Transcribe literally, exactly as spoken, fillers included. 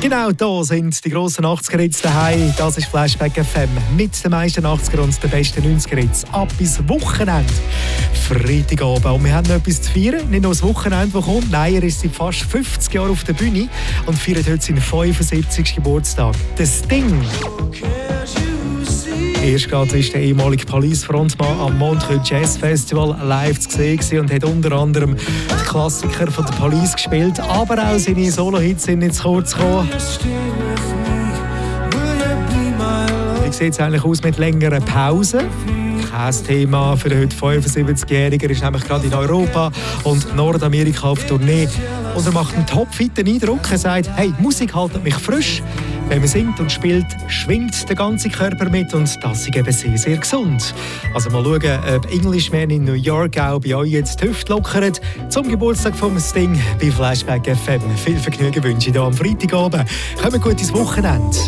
Genau, da sind die grossen achtziger-Hits daheim. Das ist Flashback F M mit den meisten achtziger und den besten neunziger-Hits. Ab bis Wochenende. Freitagabend. Und wir haben noch etwas zu feiern. Nicht nur das Wochenende, das kommt. Nein, er ist seit fast fünfzig Jahren auf der Bühne und feiert heute seinen fünfundsiebzigsten Geburtstag. Der Sting. Erst gerade war der ehemalige Police-Frontmann am Montreux Jazz Festival live zu sehen und hat unter anderem die Klassiker von der Police gespielt, aber auch seine Solo-Hits sind nicht zu kurz gekommen. Wie sieht es eigentlich aus mit längeren Pausen? Kein Thema für den heute fünfundsiebzigjährigen. Er ist nämlich gerade in Europa und Nordamerika auf Tournee. Und er macht einen topfitten Eindruck. Er sagt, hey, Musik haltet mich frisch. Wenn man singt und spielt, schwingt der ganze Körper mit und das ist eben sehr, sehr gesund. Also mal schauen, ob Englishman in New York auch bei euch jetzt die Hüfte lockert. Zum Geburtstag vom Sting bei Flashback F M. Viel Vergnügen wünsche ich hier am Freitagabend. Kommt gut ins Wochenende.